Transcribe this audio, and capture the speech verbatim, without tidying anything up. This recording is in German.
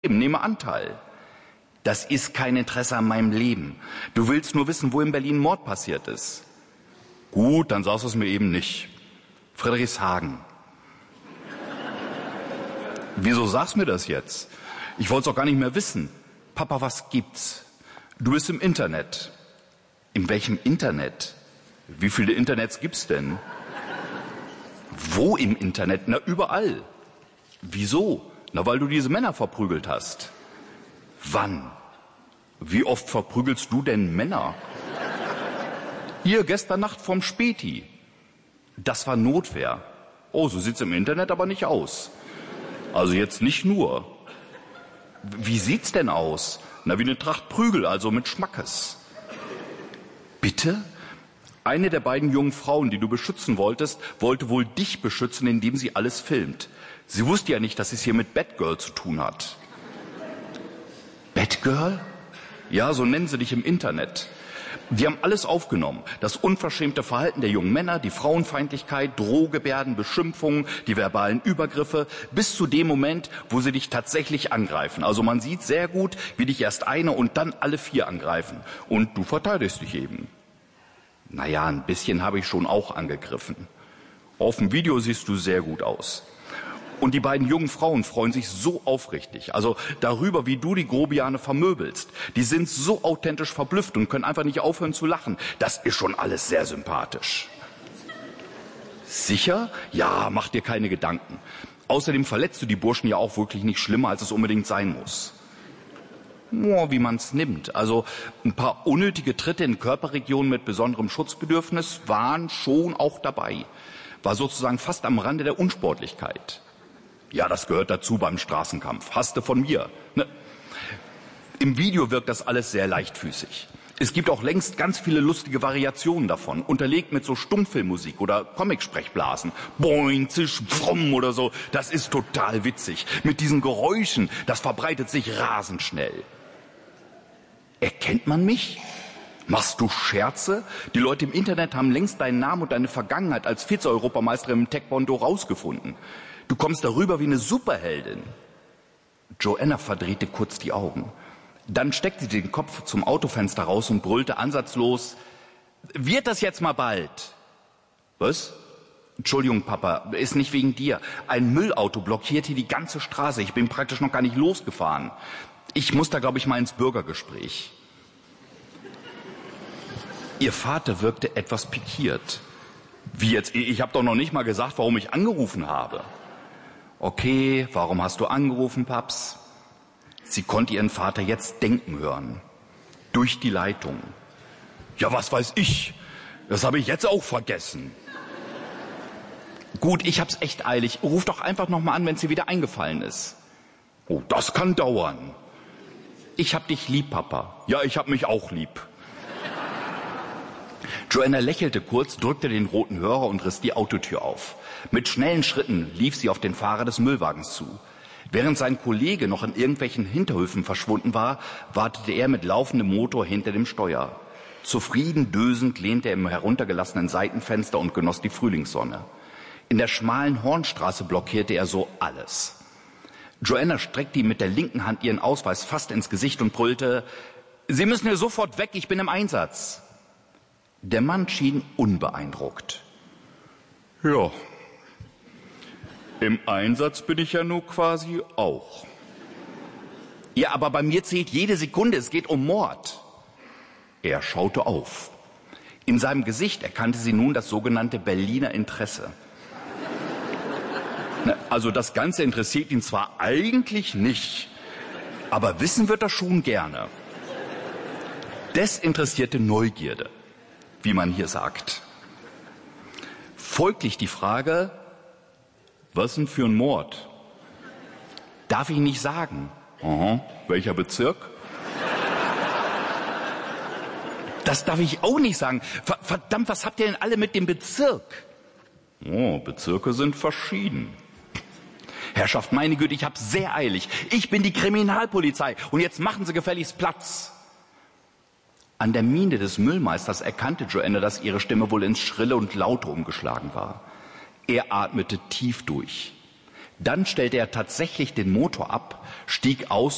nehme Anteil. Das ist kein Interesse an meinem Leben. Du willst nur wissen, wo in Berlin ein Mord passiert ist. Gut, dann sagst du es mir eben nicht. Friedrichshagen. Wieso sagst du mir das jetzt? Ich wollte es auch gar nicht mehr wissen. Papa, was gibt's? Du bist im Internet. In welchem Internet? Wie viele Internets gibt's denn? Wo im Internet? Na, überall. Wieso? Na, weil du diese Männer verprügelt hast. Wann? Wie oft verprügelst du denn Männer? Hier, gestern Nacht vom Späti. Das war Notwehr. Oh, so sieht's im Internet aber nicht aus. Also jetzt nicht nur. Wie sieht's denn aus? Na, wie eine Tracht Prügel, also mit Schmackes. Bitte? Eine der beiden jungen Frauen, die du beschützen wolltest, wollte wohl dich beschützen, indem sie alles filmt. Sie wusste ja nicht, dass es hier mit Batgirl zu tun hat. Batgirl? Ja, so nennen sie dich im Internet. Die haben alles aufgenommen. Das unverschämte Verhalten der jungen Männer, die Frauenfeindlichkeit, Drohgebärden, Beschimpfungen, die verbalen Übergriffe, bis zu dem Moment, wo sie dich tatsächlich angreifen. Also man sieht sehr gut, wie dich erst eine und dann alle vier angreifen. Und du verteidigst dich eben. Naja, ein bisschen habe ich schon auch angegriffen. Auf dem Video siehst du sehr gut aus. Und die beiden jungen Frauen freuen sich so aufrichtig, also darüber, wie du die Grobiane vermöbelst. Die sind so authentisch verblüfft und können einfach nicht aufhören zu lachen. Das ist schon alles sehr sympathisch. Sicher? Ja, mach dir keine Gedanken. Außerdem verletzt du die Burschen ja auch wirklich nicht schlimmer, als es unbedingt sein muss. Oh, wie man's nimmt. Also ein paar unnötige Tritte in Körperregionen mit besonderem Schutzbedürfnis waren schon auch dabei. War sozusagen fast am Rande der Unsportlichkeit. Ja, das gehört dazu beim Straßenkampf. Hast du von mir. Ne? Im Video wirkt das alles sehr leichtfüßig. Es gibt auch längst ganz viele lustige Variationen davon, unterlegt mit so Stummfilmmusik oder Comicsprechblasen. Boing, zisch, brumm oder so. Das ist total witzig. Mit diesen Geräuschen, das verbreitet sich rasend schnell. Erkennt man mich? Machst du Scherze? Die Leute im Internet haben längst deinen Namen und deine Vergangenheit als Vize-Europameisterin im Taekwondo rausgefunden. Du kommst darüber wie eine Superheldin. Joanna verdrehte kurz die Augen. Dann steckte sie den Kopf zum Autofenster raus und brüllte ansatzlos: Wird das jetzt mal bald? Was? Entschuldigung, Papa, ist nicht wegen dir. Ein Müllauto blockiert hier die ganze Straße. Ich bin praktisch noch gar nicht losgefahren. Ich muss da, glaube ich, mal ins Bürgergespräch. Ihr Vater wirkte etwas pikiert. Wie jetzt? Ich habe doch noch nicht mal gesagt, warum ich angerufen habe. Okay, warum hast du angerufen, Paps? Sie konnte ihren Vater jetzt denken hören. Durch die Leitung. Ja, was weiß ich? Das habe ich jetzt auch vergessen. Gut, ich hab's echt eilig. Ruf doch einfach noch mal an, wenn es dir wieder eingefallen ist. Oh, das kann dauern. Ich hab dich lieb, Papa. Ja, ich hab mich auch lieb. Joanna lächelte kurz, drückte den roten Hörer und riss die Autotür auf. Mit schnellen Schritten lief sie auf den Fahrer des Müllwagens zu. Während sein Kollege noch in irgendwelchen Hinterhöfen verschwunden war, wartete er mit laufendem Motor hinter dem Steuer. Zufrieden dösend lehnte er im heruntergelassenen Seitenfenster und genoss die Frühlingssonne. In der schmalen Hornstraße blockierte er so alles. Joanna streckte ihm mit der linken Hand ihren Ausweis fast ins Gesicht und brüllte: Sie müssen hier sofort weg, ich bin im Einsatz. Der Mann schien unbeeindruckt. Ja, im Einsatz bin ich ja nur quasi auch. Ja, aber bei mir zählt jede Sekunde, es geht um Mord. Er schaute auf. In seinem Gesicht erkannte sie nun das sogenannte Berliner Interesse. Also das Ganze interessiert ihn zwar eigentlich nicht, aber wissen wird er schon gerne. Desinteressierte Neugierde, wie man hier sagt. Folglich die Frage: Was denn für ein Mord? Darf ich nicht sagen. Aha. Welcher Bezirk? Das darf ich auch nicht sagen. Verdammt, was habt ihr denn alle mit dem Bezirk? Oh, Bezirke sind verschieden. Herrschaft, meine Güte, ich hab's sehr eilig. Ich bin die Kriminalpolizei und jetzt machen Sie gefälligst Platz. An der Miene des Müllmeisters erkannte Joanna, dass ihre Stimme wohl ins Schrille und Laute umgeschlagen war. Er atmete tief durch. Dann stellte er tatsächlich den Motor ab, stieg aus